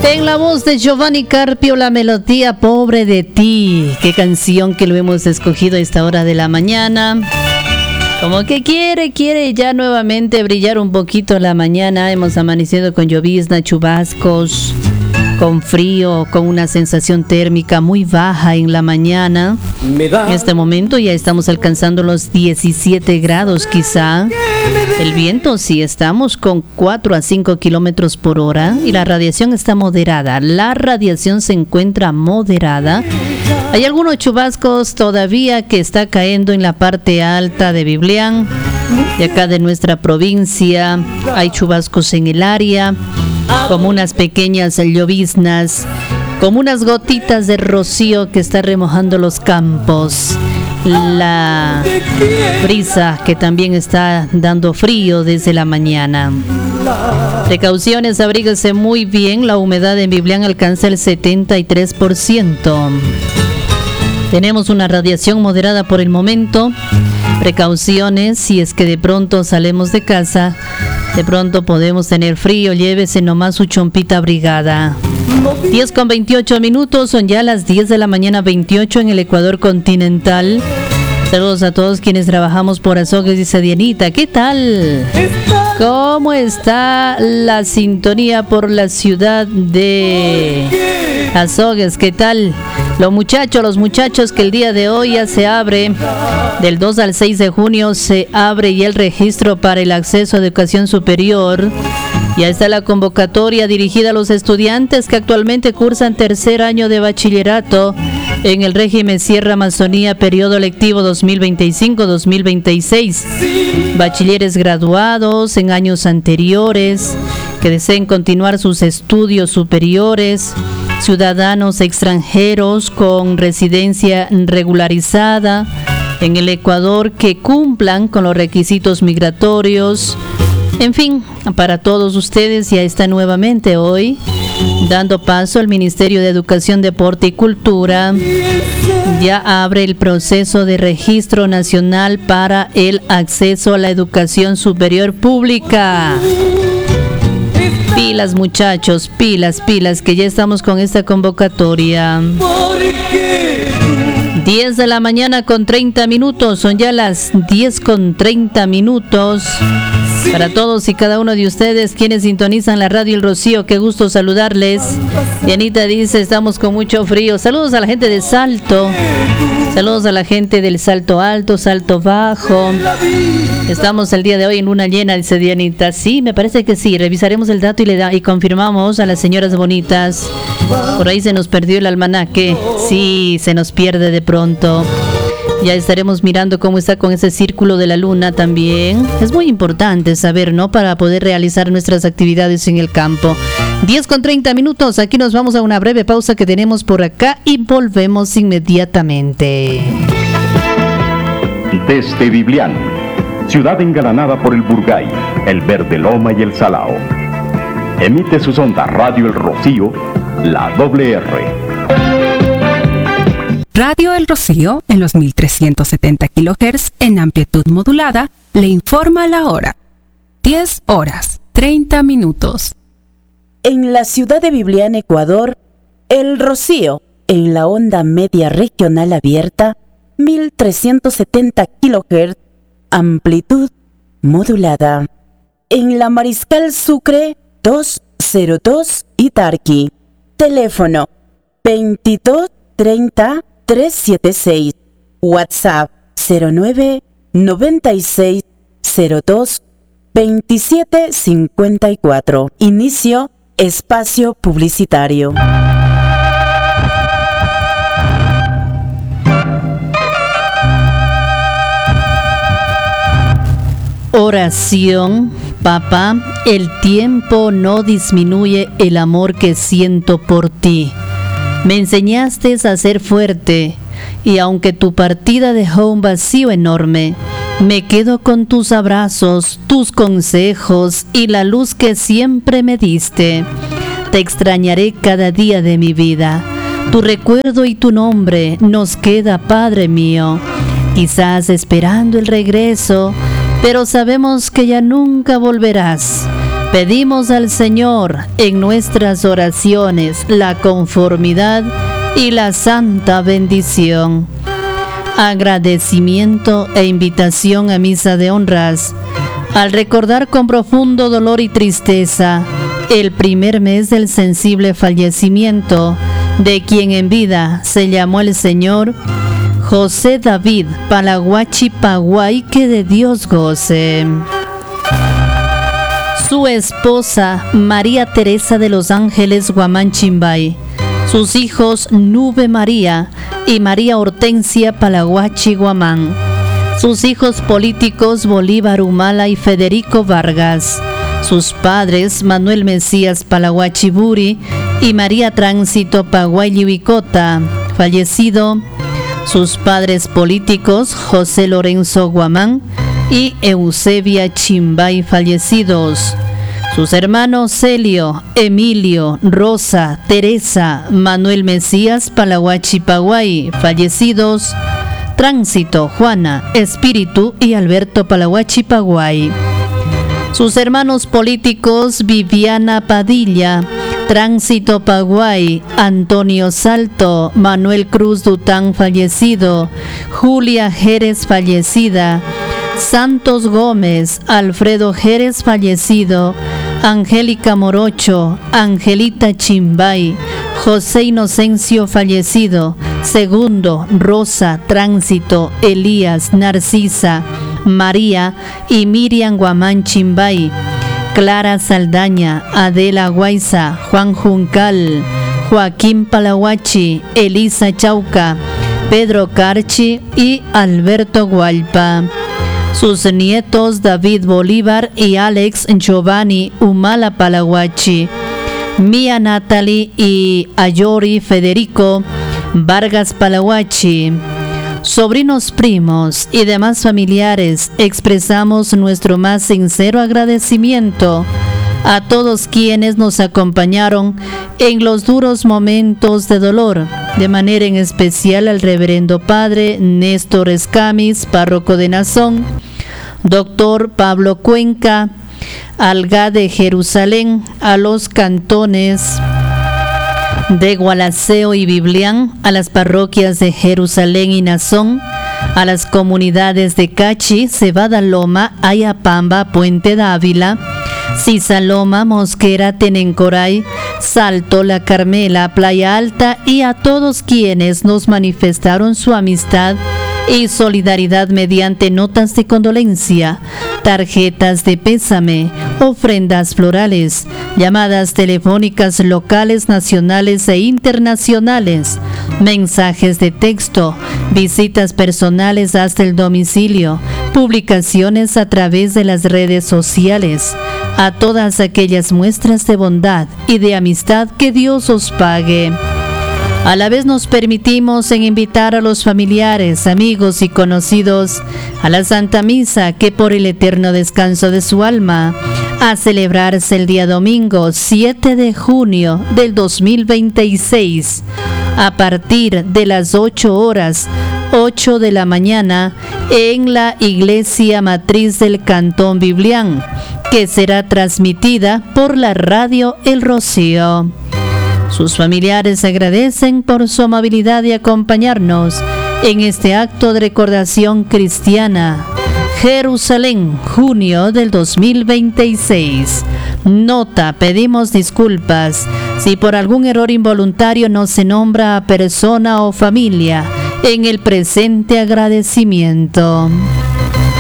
En la voz de Giovanni Carpio, la melodía Pobre de ti. Qué canción que lo hemos escogido a esta hora de la mañana. Como que quiere ya nuevamente brillar un poquito la mañana. Hemos amanecido con llovizna, chubascos, con frío, con una sensación térmica muy baja en la mañana. En este momento ya estamos alcanzando los 17 grados quizá. El viento sí, estamos con 4 a 5 kilómetros por hora y la radiación está moderada. La radiación se encuentra moderada. Hay algunos chubascos todavía que está cayendo en la parte alta de Biblián, de acá de nuestra provincia. Hay chubascos en el área, como unas pequeñas lloviznas, como unas gotitas de rocío que está remojando los campos. La brisa que también está dando frío desde la mañana. Precauciones, abríguese muy bien. La humedad en Biblián alcanza el 73%. Tenemos una radiación moderada por el momento. Precauciones, si es que de pronto salimos de casa, de pronto podemos tener frío, llévese nomás su chompita abrigada. 10:28, son ya las 10 de la mañana 28 en el Ecuador continental. Saludos a todos quienes trabajamos por Azogues, dice Dianita. ¿Qué tal? ¿Cómo está la sintonía por la ciudad de Azogues? ¿Qué tal? Los muchachos que el día de hoy ya se abre, del 2 al 6 de junio se abre ya el registro para el acceso a educación superior. Ya está la convocatoria dirigida a los estudiantes que actualmente cursan tercer año de bachillerato en el régimen Sierra Amazonía, periodo lectivo 2025-2026. Bachilleres graduados en años anteriores que deseen continuar sus estudios superiores, ciudadanos extranjeros con residencia regularizada en el Ecuador que cumplan con los requisitos migratorios. En fin, para todos ustedes ya está nuevamente hoy dando paso al Ministerio de Educación, Deporte y Cultura. Ya abre el proceso de registro nacional para el acceso a la educación superior pública. Pilas, muchachos, pilas, que ya estamos con esta convocatoria. 10 de la mañana con 30 minutos, son ya las 10 con 30 minutos. Para todos y cada uno de ustedes quienes sintonizan la radio El Rocío, qué gusto saludarles. Dianita dice, estamos con mucho frío. Saludos a la gente de Salto. Saludos a la gente del Salto Alto, Salto Bajo. Estamos el día de hoy en luna llena, dice Dianita. Sí, me parece que sí. Revisaremos el dato y confirmamos a las señoras bonitas. Por ahí se nos perdió el almanaque. Sí, se nos pierde de pronto. Ya estaremos mirando cómo está con ese círculo de la luna también. Es muy importante saber, ¿no? Para poder realizar nuestras actividades en el campo. 10:30, aquí nos vamos a una breve pausa que tenemos por acá y volvemos inmediatamente. Desde Biblián, ciudad engalanada por el Burgay, el Verde Loma y el Salao. Emite sus ondas Radio El Rocío, la WR. Radio El Rocío, en los 1370 kHz en amplitud modulada, le informa la hora. 10:30. En la ciudad de Biblián, Ecuador, El Rocío, en la onda media regional abierta, 1370 kHz, amplitud modulada. En la Mariscal Sucre, 202 Itarqui. Teléfono 2230-376. WhatsApp 09 96 02 27 54. Inicio espacio publicitario. Oración. Papá, el tiempo no disminuye el amor que siento por ti. Me enseñaste a ser fuerte y aunque tu partida dejó un vacío enorme, me quedo con tus abrazos, tus consejos y la luz que siempre me diste. Te extrañaré cada día de mi vida. Tu recuerdo y tu nombre nos queda, Padre mío. Quizás esperando el regreso, pero sabemos que ya nunca volverás. Pedimos al Señor en nuestras oraciones la conformidad y la santa bendición. Agradecimiento e invitación a misa de honras. Al recordar con profundo dolor y tristeza el primer mes del sensible fallecimiento de quien en vida se llamó el Señor José David Palaguachi Paguay, que de Dios goce. Su esposa María Teresa de los Ángeles Guamán Chimbay, sus hijos Nube María y María Hortensia Palaguachi Guamán, sus hijos políticos Bolívar Humala y Federico Vargas, sus padres Manuel Mesías Palaguachi Buri y María Tránsito Paguay Libicota, fallecido, sus padres políticos José Lorenzo Guamán y Eusebia Chimbay, fallecidos, sus hermanos Celio, Emilio, Rosa, Teresa, Manuel Mesías Palaguachi Paguay, fallecidos, Tránsito, Juana, Espíritu y Alberto Palaguachi Paguay. Sus hermanos políticos Viviana Padilla, Tránsito Paguay, Antonio Salto, Manuel Cruz Dután, fallecido, Julia Jerez, fallecida, Santos Gómez, Alfredo Jerez, fallecido, Angélica Morocho, Angelita Chimbay, José Inocencio, fallecido, Segundo, Rosa, Tránsito, Elías, Narcisa, María y Miriam Guamán Chimbay, Clara Saldaña, Adela Guaiza, Juan Juncal, Joaquín Palaguachi, Elisa Chauca, Pedro Carchi y Alberto Gualpa. Sus nietos David Bolívar y Alex Giovanni Humala Palaguachi, Mía Natalie y Ayori Federico Vargas Palaguachi. Sobrinos, primos y demás familiares, expresamos nuestro más sincero agradecimiento a todos quienes nos acompañaron en los duros momentos de dolor, de manera en especial al reverendo padre Néstor Escamis, párroco de Nazón, doctor Pablo Cuenca, Alga de Jerusalén, a los cantones de Gualaceo y Biblián, a las parroquias de Jerusalén y Nazón, a las comunidades de Cachi, Cebada Loma, Ayapamba, Puente Dávila, Cisaloma, Mosquera, Tenencoray, Salto, La Carmela, Playa Alta, y a todos quienes nos manifestaron su amistad y solidaridad mediante notas de condolencia, tarjetas de pésame, ofrendas florales, llamadas telefónicas locales, nacionales e internacionales, mensajes de texto, visitas personales hasta el domicilio, publicaciones a través de las redes sociales. A todas aquellas muestras de bondad y de amistad, que Dios os pague. A la vez nos permitimos en invitar a los familiares, amigos y conocidos a la Santa Misa, que por el eterno descanso de su alma, a celebrarse el día domingo 7 de junio del 2026, a partir de las 8 horas, 8 de la mañana, en la Iglesia Matriz del Cantón Biblián, que será transmitida por la radio El Rocío. Sus familiares agradecen por su amabilidad de acompañarnos en este acto de recordación cristiana. Jerusalén, junio del 2026. Nota: pedimos disculpas si por algún error involuntario no se nombra a persona o familia en el presente agradecimiento.